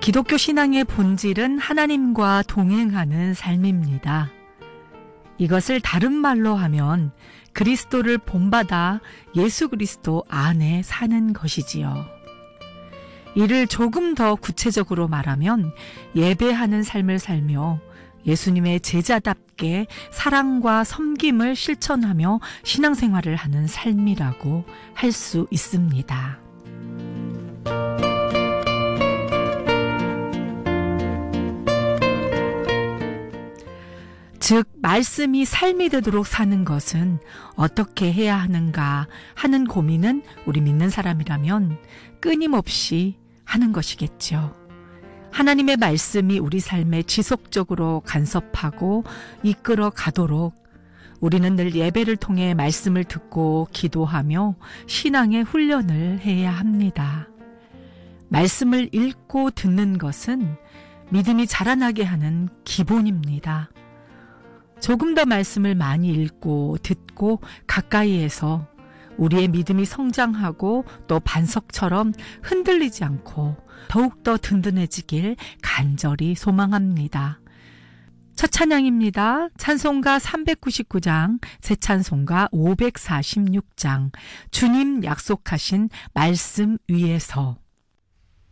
기독교 신앙의 본질은 하나님과 동행하는 삶입니다. 이것을 다른 말로 하면 그리스도를 본받아 예수 그리스도 안에 사는 것이지요. 이를 조금 더 구체적으로 말하면 예배하는 삶을 살며 예수님의 제자답게 사랑과 섬김을 실천하며 신앙생활을 하는 삶이라고 할 수 있습니다. 즉, 말씀이 삶이 되도록 사는 것은 어떻게 해야 하는가 하는 고민은 우리 믿는 사람이라면 끊임없이 하는 것이겠죠. 하나님의 말씀이 우리 삶에 지속적으로 간섭하고 이끌어 가도록 우리는 늘 예배를 통해 말씀을 듣고 기도하며 신앙의 훈련을 해야 합니다. 말씀을 읽고 듣는 것은 믿음이 자라나게 하는 기본입니다. 조금 더 말씀을 많이 읽고 듣고 가까이에서 우리의 믿음이 성장하고 또 반석처럼 흔들리지 않고 더욱더 든든해지길 간절히 소망합니다. 첫 찬양입니다. 찬송가 399장, 새 찬송가 546장, 주님 약속하신 말씀 위에서.